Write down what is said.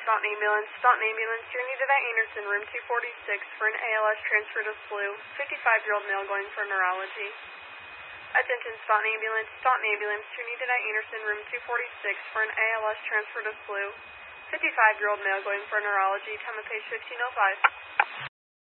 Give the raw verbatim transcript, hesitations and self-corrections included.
Staunton Ambulance. Staunton Ambulance, you're needed at Anderson, room two forty-six for an A L S transfer to S L U. fifty-five-year-old male going for neurology. Attention, Staunton Ambulance. Staunton Ambulance, you're needed at Anderson, room two forty-six for an A L S transfer to S L U. fifty-five-year-old male going for neurology. Time of page fifteen oh five.